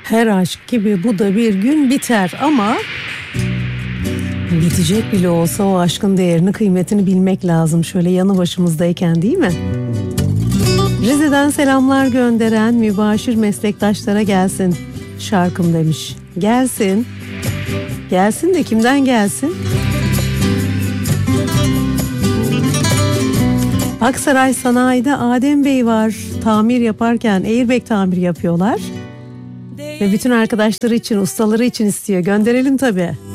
Her aşk gibi bu da bir gün biter ama bitecek bile olsa o aşkın değerini, kıymetini bilmek lazım şöyle yanı başımızdayken, değil mi? Rize'den selamlar gönderen mübaşir meslektaşlara gelsin şarkım demiş. Gelsin. Gelsin de kimden gelsin? Aksaray Sanayi'de Adem Bey var. Tamir yaparken airbag tamir yapıyorlar. Ve bütün arkadaşları için, ustaları için istiyor. Gönderelim tabii.